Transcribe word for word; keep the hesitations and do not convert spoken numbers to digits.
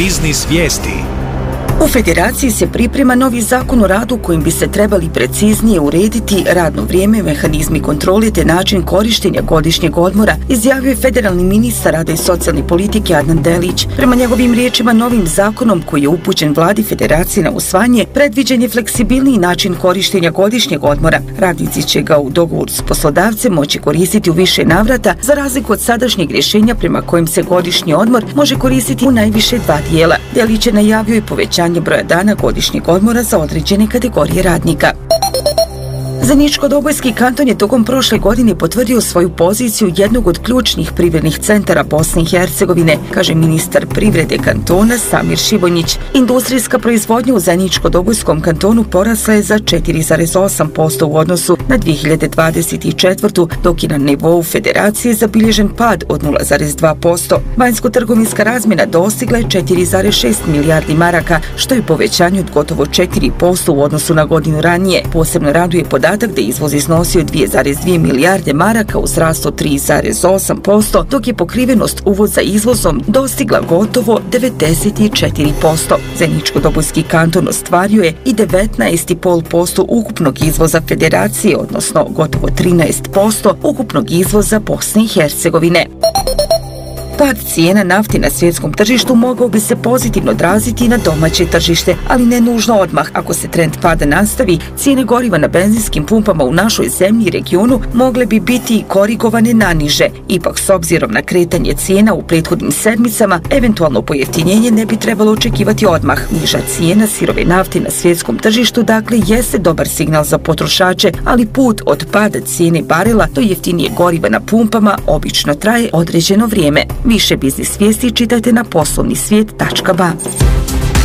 Biznis vijesti. U Federaciji se priprema novi zakon o radu kojim bi se trebali preciznije urediti radno vrijeme, mehanizmi kontrole te način korištenja godišnjeg odmora, izjavio je federalni ministar rada i socijalne politike Adnan Delić. Prema njegovim riječima, novim zakonom koji je upućen vladi Federacije na usvajanje, predviđen je fleksibilniji način korištenja godišnjeg odmora. Radnici će ga u dogovoru s poslodavcem moći koristiti u više navrata, za razliku od sadašnjeg rješenja prema kojem se godišnji odmor može koristiti u najviše dva dijela. Delić je najavio i povećanje broja dana godišnjeg odmora za određene kategorije radnika. Zeničko-Dobojski kanton je tokom prošle godine potvrdio svoju poziciju jednog od ključnih privrednih centara Bosne i Hercegovine, kaže ministar privrede kantona Samir Šibonjić. Industrijska proizvodnja u Zeničko-Dobojskom kantonu porasla je za četiri zarez osam posto u odnosu na dvije hiljade dvadeset četvrtu. dok je na nivou federacije zabilježen pad od nula zarez dva posto. Vanjsko-trgovinska razmjena dostigla je četiri zarez šest milijardi maraka, što je povećanje od gotovo četiri posto u odnosu na godinu ranije. Posebno raduje podatak da je izvoz iznosio dvije zarez dvije milijarde maraka uz rast od tri zarez osam posto, dok je pokrivenost uvoza izvozom dostigla gotovo devedeset četiri posto. Zeničko-Dobojski kanton ostvario je i devetnaest zarez pet posto ukupnog izvoza federacije, odnosno gotovo trinaest posto ukupnog izvoza Bosne i Hercegovine. Pad cijena nafte na svjetskom tržištu mogao bi se pozitivno odraziti na domaće tržište, ali ne nužno odmah. Ako se trend pada nastavi, cijene goriva na benzinskim pumpama u našoj zemlji i regionu mogle bi biti korigovane naniže. Ipak, s obzirom na kretanje cijena u prethodnim sedmicama, eventualno pojeftinjenje ne bi trebalo očekivati odmah. Niža cijena sirove nafte na svjetskom tržištu, dakle, jeste dobar signal za potrošače, ali put od pada cijene barela do jeftinije goriva na pumpama obično traje određeno vrijeme. Više biznis vijesti čitajte na poslovni svijet tačka ba.